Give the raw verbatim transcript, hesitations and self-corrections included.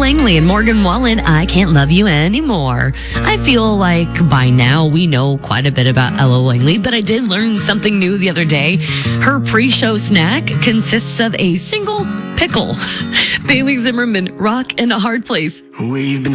Langley and Morgan Wallen, I Can't Love You Anymore. I feel like by now we know quite a bit about Ella Langley, but I did learn something new the other day. Her pre-show snack consists of a single pickle. Bailey Zimmerman, Rock in a Hard Place. We've been